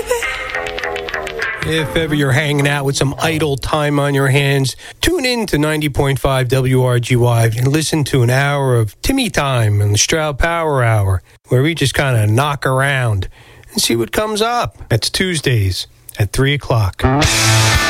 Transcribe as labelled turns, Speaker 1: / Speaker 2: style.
Speaker 1: If ever you're hanging out with some idle time on your hands, tune in to 90.5 WRGY and listen to an hour of Timmy Time and the Stroud Power Hour, where we just kind of knock around and see what comes up. That's Tuesdays at 3 o'clock.